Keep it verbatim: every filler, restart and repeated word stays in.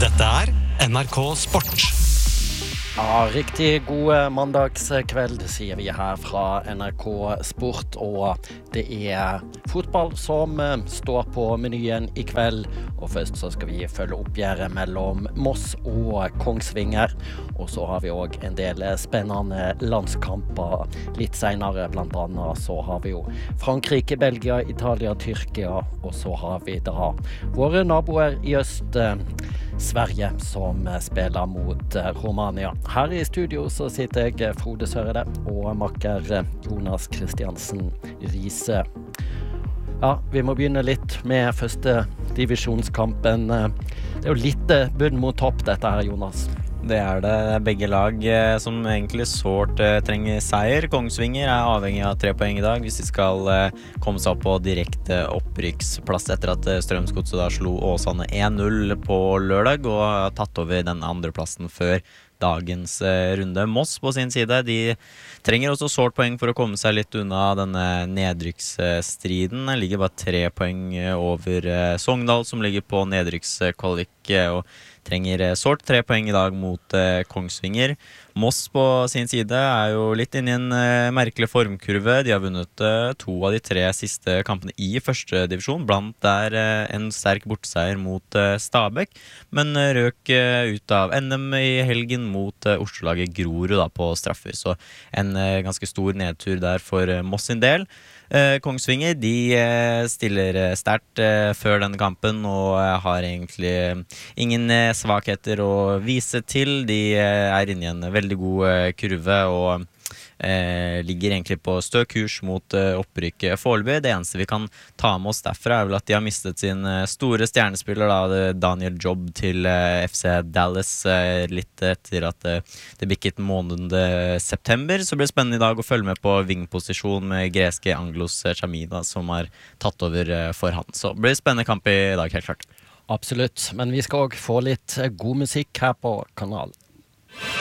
Dette er N R K Sport. Ja, riktig god mandagskveld sier vi her fra N R K Sport, og det er fotball som står på menyen i kveld, og først så skal vi følge oppgjøret mellom Moss og Kongsvinger, og så har vi også en del spennende landskamper litt senere, blant annet så har vi jo Frankrike, Belgia, Italia, Tyrkia, og så har vi da våre naboer i øst, Sverige, som spiller mot Romania. Her i studio så sitter jeg, Frode Sørede, og makker Jonas Kristiansen Riise. Ja, vi må begynne litt med første divisjonskampen. Det er jo litt bunn mot topp dette her, Jonas. Det er det. Begge lag eh, som egentlig sårt eh, trenger seier. Kongsvinger er avhengig av tre poeng i dag hvis de skal eh, komme seg opp på direkte opprykksplass etter at eh, Strømsgodset da slo Åsane en null på lørdag og har tatt over den andre plassen før dagens eh, runde. Moss på sin side, de trenger også sårt poeng for å komme seg litt unna denne nedrykksstriden. Ligger bare tre poeng over eh, Sogndal, som ligger på nedrykkskvalik eh, og trenger sårt tre poeng i dag mot eh, Kongsvinger. Moss på sin side er jo litt inne i en eh, merkelig formkurve. De har vunnet eh, to av de tre siste kampene i første divisjon, blant der eh, en sterk bortseier mot eh, Stabæk, men eh, røk eh, ut av N M i helgen mot eh, Oslo-laget Grorud da, på straffer. Så en eh, ganske stor nedtur der for eh, Moss sin del. Eh, Kongsvinger, de eh, stiller eh, sterkt eh, før denne kampen og eh, har egentlig ingen eh, svakheter å vise til. De eh, er inne i en veldig god eh, kurve og eh, ligger egentlig på stø kurs mot eh, opprykk foreløpig. Det eneste vi kan ta med oss derfra er vel at de har mistet sin eh, store stjernespiller, da, Daniel Jobb, til eh, F C Dallas eh, litt etter at eh, det bikket måneden september. Så blir det spennende i dag å følge med på vingposisjon med greske Anglos Chamina, som har tatt over eh, for han. Så det blir spennende kamp i dag, helt klart. Absolutt, men vi skal også få litt god musikk her på kanalen.